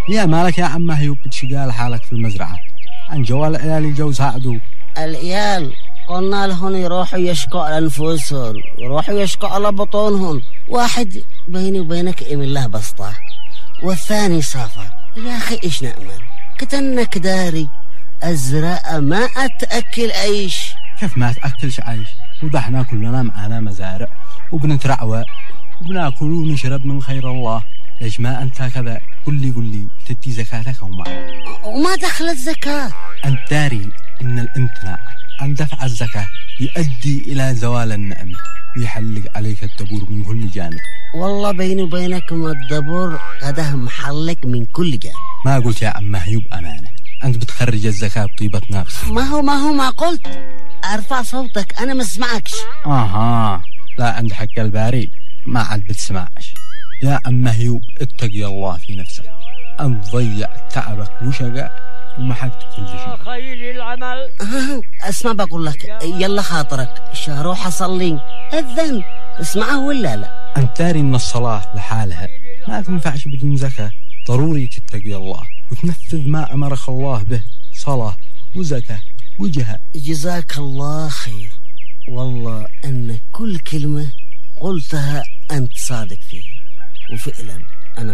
يا مالك يا عم هيوب بتشقال حالك في المزرعة؟ عن جوال عيالي جو ساعدوا. العيال قلنا لهم يروحوا يشكوا على أنفسهم، يروحوا يشكوا على بطونهم. واحد بيني وبينك إيم الله بسطة، والثاني سافر. يا أخي إيش نأمل؟ كتنك داري الزراعة ما أتأكل عيش. كيف ما تأكلش عيش؟ وضحنا كلنا معانا مزارع وبنترعوى وبناكل ونشرب من خير الله. ليش ما أنت كذا؟ قل لي تدي زكاتك وما دخلت زكاة؟ أنت داري إن الامتناع عن دفع الزكاة يؤدي إلى زوال النعمة ويحلق عليك الدبور من كل جانب. والله بيني وبينك ما الدبور قده محلق من كل جانب. ما قلت يا عم هيوب أمانة، أنت بتخرج الزكاة بطيبة نفس. ما هو ما قلت أرفع صوتك، أنا ما اسمعكش. لا عند حق الباري ما عاد بتسمعش. يا عم هيوب اتقي الله في نفسك، أنت ضيع تعبك وشقاء ومحقت كل شيء. خير العمل. اسمع بقول لك، يلا خاطرك روح أصلي الذنب، اسمعه ولا لا؟ أنت داري إن الصلاة لحالها ما تنفعش بدون زكاة. ضروري تتقي الله وتنفذ ما أمرك الله به، صلاة وزكاة وجهاد. جزاك الله خير، والله أن كل كلمة قلتها أنت صادق فيها، وفعلا